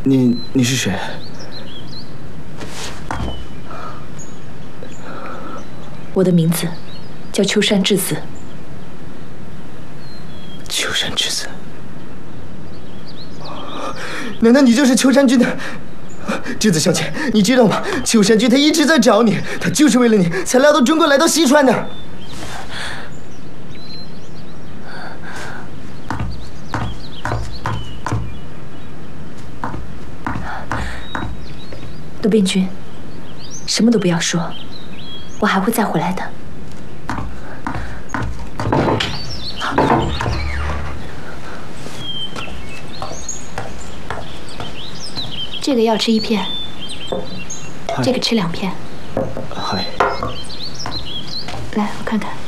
你是谁？ 我的名字叫秋山智子。 秋山智子？难道你就是秋山君的？智子小姐，你知道吗？秋山君他一直在找你，他就是为了你才来到中国，来到西川的。 渡边君，什么都不要说，我还会再回来的。这个药吃1片，这个吃2片。 嗨。 来，我看看。